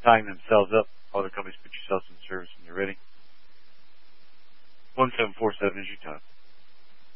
tying themselves up. Other companies, put yourselves in service when you're ready. 1747 is your time.